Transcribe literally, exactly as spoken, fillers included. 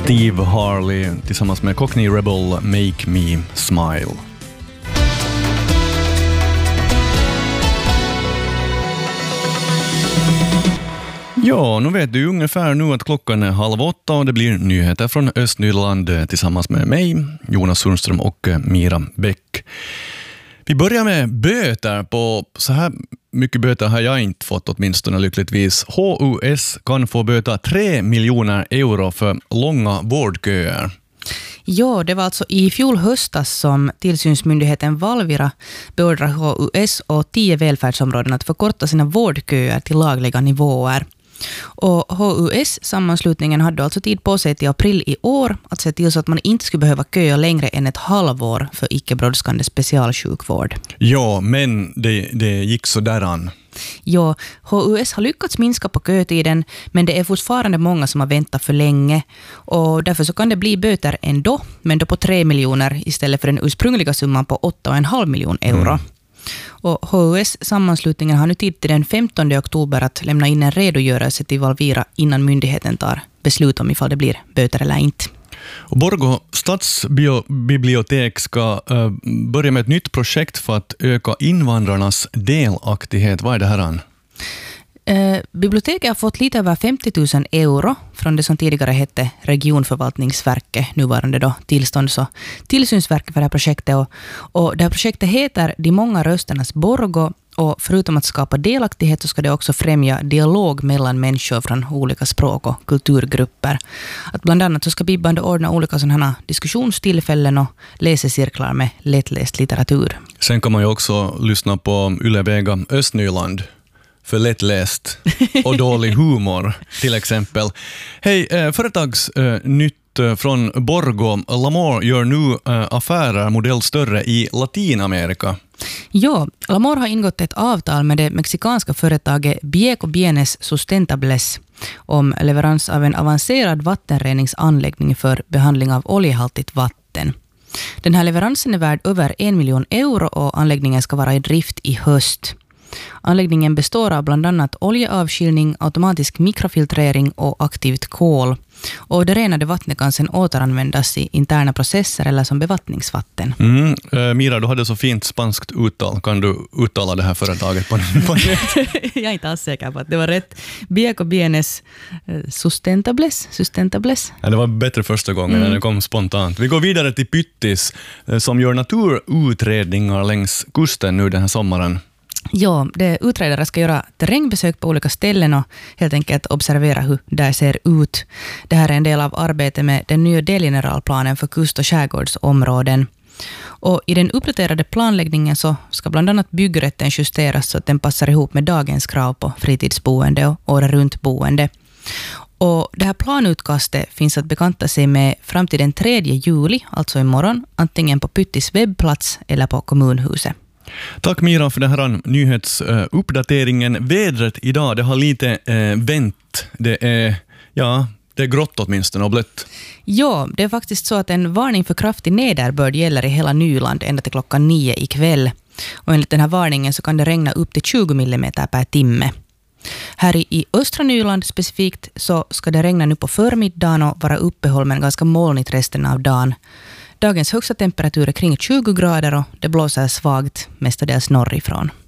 Steve Harley tillsammans med Cockney Rebel, Make Me Smile. Ja, nu vet du ungefär nu att klockan är halv åtta och det blir nyheter från Östnyland tillsammans med mig, Jonas Sundström och Mira Bäck. Vi börjar med böter. På så här mycket böter har jag inte fått åtminstone lyckligtvis. H U S kan få böta tre miljoner euro för långa vårdköer. Ja, det var alltså i fjol höstas som tillsynsmyndigheten Valvira beordrar H U S och tio välfärdsområden att förkorta sina vårdköer till lagliga nivåer. Och H U S-sammanslutningen hade alltså tid på sig till april i år att se till så att man inte skulle behöva köa längre än ett halvår för icke-brådskande specialsjukvård. Ja, men det, det gick så däran. Ja, H U S har lyckats minska på kötiden, men det är fortfarande många som har väntat för länge. Och därför så kan det bli böter ändå, men då på tre miljoner istället för den ursprungliga summan på åtta och en halv miljon euro. Mm. Och H U S-sammanslutningen har nu tid till den femtonde oktober att lämna in en redogörelse till Valvira innan myndigheten tar beslut om ifall det blir böter eller inte. Och Borgå stadsbibliotek ska uh, börja med ett nytt projekt för att öka invandrarnas delaktighet. Vad är det här? Eh, biblioteket har fått lite över femtio tusen euro från det som tidigare hette regionförvaltningsverket, nuvarande då tillstånds- och tillsynsverket för det här projektet. Och, och det här projektet heter De många rösternas Borgå, och förutom att skapa delaktighet så ska det också främja dialog mellan människor från olika språk- och kulturgrupper. Att bland annat så ska Bibban ordna olika sådana här diskussionstillfällen och läsecirklar med lättläst litteratur. Sen kan man ju också lyssna på Yle Vega Östnyland för lättläst och dålig humor till exempel. Hej, eh, företagsnytt eh, från Borgå. Lamor gör nu eh, affärer modell större i Latinamerika. Ja, Lamor har ingått ett avtal med det mexikanska företaget Bieco Bienes Sustentables om leverans av en avancerad vattenreningsanläggning för behandling av oljehaltigt vatten. Den här leveransen är värd över en miljon euro och anläggningen ska vara i drift i höst. Anläggningen består av bland annat oljeavkylning, automatisk mikrofiltrering och aktivt kol. Och det renade vattnet kan sedan återanvändas i interna processer eller som bevattningsvatten. Mm. Uh, Mira, du hade så fint spanskt uttal. Kan du uttala det här företaget på, på Jag är inte alls säker på att det var rätt. Bieco Bienes uh, Sustentables. Sustentables. Ja, det var bättre första gången mm. när det kom spontant. Vi går vidare till Pyttis uh, som gör naturutredningar längs kusten nu den här sommaren. Ja, det utredare ska göra terrängbesök på olika ställen och helt enkelt observera hur det ser ut. Det här är en del av arbetet med den nya delgeneralplanen för kust- och skärgårdsområden. Och i den uppdaterade planläggningen så ska bland annat byggrätten justeras så att den passar ihop med dagens krav på fritidsboende och året runt boende. Och det här planutkastet finns att bekanta sig med fram till den tredje juli, alltså imorgon, antingen på Pyttis webbplats eller på kommunhuset. Tack Mira för den här nyhetsuppdateringen. Vädret idag, det har lite eh, vänt. Det är, ja, det är grått åtminstone och blött. Ja, det är faktiskt så att en varning för kraftig nederbörd gäller i hela Nyland ända till klockan nio ikväll. Och enligt den här varningen så kan det regna upp till tjugo millimeter per timme. Här i, i östra Nyland specifikt så ska det regna nu på förmiddagen och vara uppehåll men ganska molnigt resten av dagen. Dagens högsta temperatur är kring tjugo grader och det blåser svagt mestadels norrifrån.